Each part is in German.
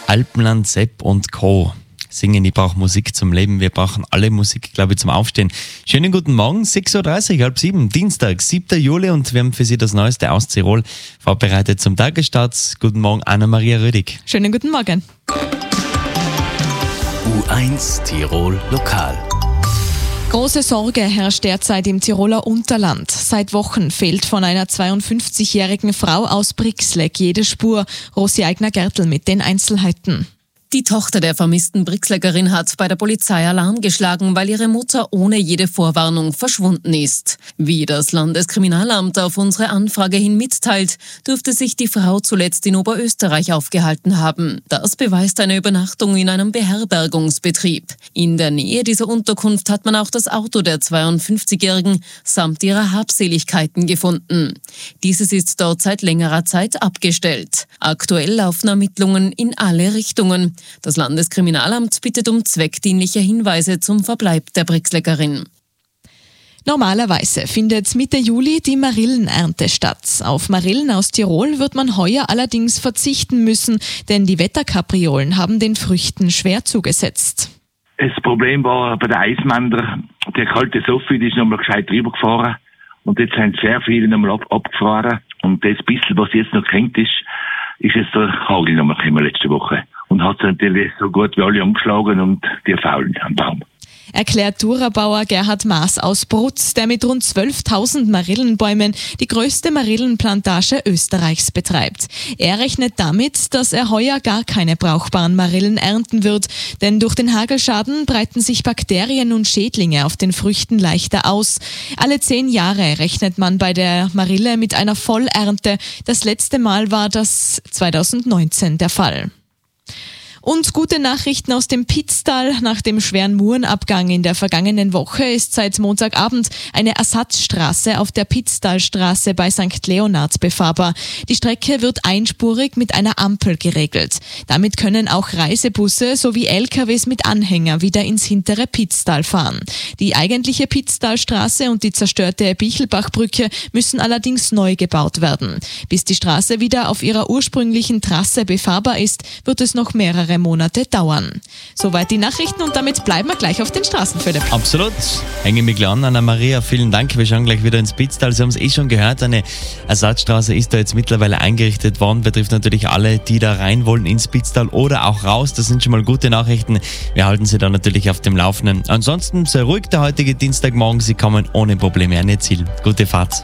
Alpenland, Sepp und Co. singen, ich brauche Musik zum Leben. Wir brauchen alle Musik, glaube ich, zum Aufstehen. Schönen guten Morgen, 6.30 Uhr, halb 7, Dienstag, 7. Juli und wir haben für Sie das Neueste aus Tirol vorbereitet zum Tagesstart. Guten Morgen, Anna-Maria Rödig. Schönen guten Morgen. U1 Tirol Lokal. Große Sorge herrscht derzeit im Tiroler Unterland. Seit Wochen fehlt von einer 52-jährigen Frau aus Brixleck jede Spur. Rosi Eigner-Gertl mit den Einzelheiten. Die Tochter der vermissten Brixleckerin hat bei der Polizei Alarm geschlagen, weil ihre Mutter ohne jede Vorwarnung verschwunden ist. Wie das Landeskriminalamt auf unsere Anfrage hin mitteilt, dürfte sich die Frau zuletzt in Oberösterreich aufgehalten haben. Das beweist eine Übernachtung in einem Beherbergungsbetrieb. In der Nähe dieser Unterkunft hat man auch das Auto der 52-Jährigen samt ihrer Habseligkeiten gefunden. Dieses ist dort seit längerer Zeit abgestellt. Aktuell laufen Ermittlungen in alle Richtungen. Das Landeskriminalamt bittet um zweckdienliche Hinweise zum Verbleib der Brixleckerin. Normalerweise findet Mitte Juli die Marillenernte statt. Auf Marillen aus Tirol wird man heuer allerdings verzichten müssen, denn die Wetterkapriolen haben den Früchten schwer zugesetzt. Das Problem war bei der Eismander, der kalte Soffi, die ist nochmal gescheit drüber gefahren und jetzt sind sehr viele nochmal abgefahren und das bisschen, was jetzt noch gehängt ist jetzt der Hagel nochmal gekommen letzte Woche. Und hat es natürlich so gut wie alle umgeschlagen und die faulen am Baum. Erklärt Durabauer Gerhard Maas aus Brutz, der mit rund 12.000 Marillenbäumen die größte Marillenplantage Österreichs betreibt. Er rechnet damit, dass er heuer gar keine brauchbaren Marillen ernten wird, denn durch den Hagelschaden breiten sich Bakterien und Schädlinge auf den Früchten leichter aus. Alle 10 Jahre rechnet man bei der Marille mit einer Vollernte. Das letzte Mal war das 2019 der Fall. Und gute Nachrichten aus dem Pitztal. Nach dem schweren Murenabgang in der vergangenen Woche ist seit Montagabend eine Ersatzstraße auf der Pitztalstraße bei St. Leonhard befahrbar. Die Strecke wird einspurig mit einer Ampel geregelt. Damit können auch Reisebusse sowie LKWs mit Anhänger wieder ins hintere Pitztal fahren. Die eigentliche Pitztalstraße und die zerstörte Bichelbachbrücke müssen allerdings neu gebaut werden. Bis die Straße wieder auf ihrer ursprünglichen Trasse befahrbar ist, wird es noch mehrere Monate dauern. Soweit die Nachrichten und damit bleiben wir gleich auf den Straßen, Philipp. Absolut. Hänge mich gleich an, Anna-Maria. Vielen Dank. Wir schauen gleich wieder ins Pitztal. Sie haben es schon gehört, eine Ersatzstraße ist da jetzt mittlerweile eingerichtet worden. Betrifft natürlich alle, die da rein wollen ins Pitztal oder auch raus. Das sind schon mal gute Nachrichten. Wir halten Sie da natürlich auf dem Laufenden. Ansonsten sehr ruhig der heutige Dienstagmorgen. Sie kommen ohne Probleme an Ihr Ziel. Gute Fahrt.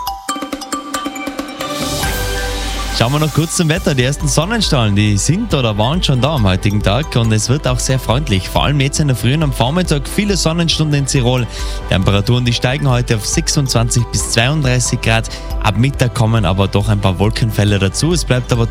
Schauen wir noch kurz zum Wetter. Die ersten Sonnenstrahlen, die sind oder waren schon da am heutigen Tag und es wird auch sehr freundlich. Vor allem jetzt in der Früh und am Vormittag viele Sonnenstunden in Tirol. Temperaturen, die steigen heute auf 26 bis 32 Grad. Ab Mittag kommen aber doch ein paar Wolkenfälle dazu. Es bleibt aber